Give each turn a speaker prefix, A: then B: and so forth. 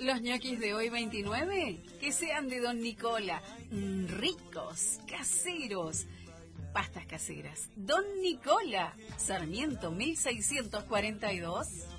A: Los ñoquis de hoy 29, que sean de Don Nicola, ricos, caseros, pastas caseras. Don Nicola, Sarmiento 1642.